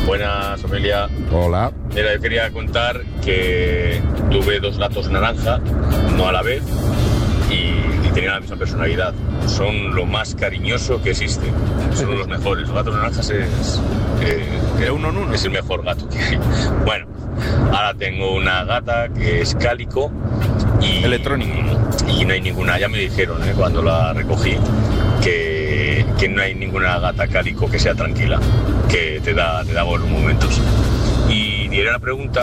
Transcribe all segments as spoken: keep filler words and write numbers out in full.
Buenas, Amelia. Hola. Mira, yo quería contar que tuve dos gatos naranja, no a la vez, y, y tenían la misma personalidad. Son lo más cariñoso que existe. Son los mejores. Los gatos naranjas es, eh, de uno en uno. Es el mejor gato que hay. Bueno, ahora tengo una gata que es cálico y... Electrónico. Y no hay ninguna, ya me dijeron, ¿eh? Cuando la recogí, que, que no hay ninguna gata cálico que sea tranquila, que te da, te da buenos momentos. Y diré una pregunta,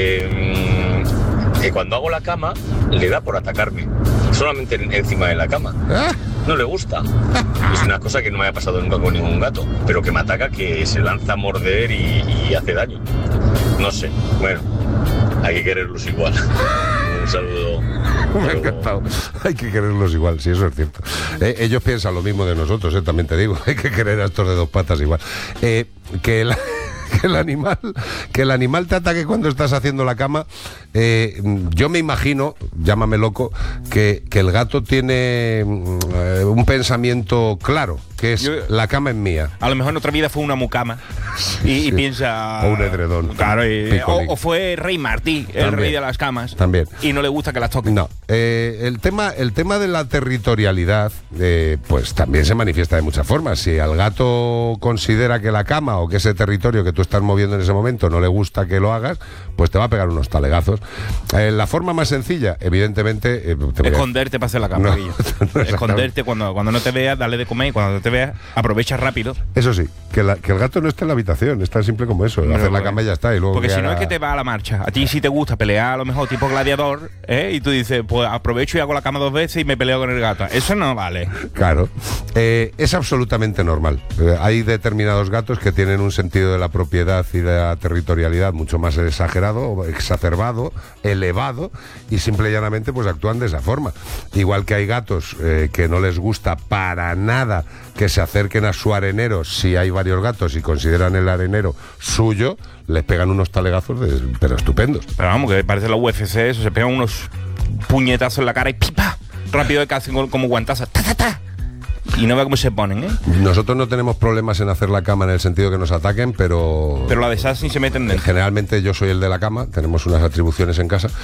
eh, que cuando hago la cama, le da por atacarme, solamente encima de la cama. No le gusta. Es una cosa que no me ha pasado nunca con ningún gato, pero que me ataca, que se lanza a morder y, y hace daño. No sé, bueno, hay que quererlos igual. Un saludo. Me ha encantado. Hay que quererlos igual, sí, eso es cierto. Eh, ellos piensan lo mismo de nosotros, eh, también te digo. Hay que querer a estos de dos patas igual. Eh, que el, que el animal que el animal te ataque cuando estás haciendo la cama, eh, yo me imagino, llámame loco, que, que el gato tiene eh, un pensamiento claro, que es: yo, la cama es mía. A lo mejor en otra vida fue una mucama y, y sí. piensa... O un edredón. Claro, y, o, o fue Rey Martí, el también, rey de las camas. También. Y no le gusta que las toquen. No. Eh, el, tema, el tema de la territorialidad, eh, pues también se manifiesta de muchas formas. Si al gato considera que la cama o que ese territorio que tú estás moviendo en ese momento no le gusta que lo hagas, pues te va a pegar unos talegazos. Eh, la forma más sencilla, evidentemente... Eh, te Esconderte a... para hacer la cama. No, no Esconderte cuando, cuando no te veas, dale de comer, y cuando te veas, aprovecha rápido. Eso sí, que, la, que el gato no esté en la habitación, es tan simple como eso, no, hacer la cama y ya está. Y luego porque si no haga... es que te va a la marcha. A ti sí te gusta pelear a lo mejor tipo gladiador, ¿eh? Y tú dices, pues aprovecho y hago la cama dos veces y me peleo con el gato. Eso no vale. Claro. Eh, es absolutamente normal. Eh, hay determinados gatos que tienen un sentido de la propiedad y de la territorialidad mucho más exagerado, exacerbado, elevado, y simple y llanamente pues actúan de esa forma. Igual que hay gatos eh, que no les gusta para nada que se acerquen a su arenero si hay varios gatos y consideran el arenero suyo, les pegan unos talegazos de, pero estupendos. Pero vamos, que parece la U F C eso, se pegan unos puñetazos en la cara y pipa, rápido de casi como guantazos, ta ta ta. Y no ve cómo se ponen, ¿eh? Nosotros no tenemos problemas en hacer la cama en el sentido que nos ataquen, pero... Pero la de Sassy se meten dentro. Generalmente yo soy el de la cama, tenemos unas atribuciones en casa,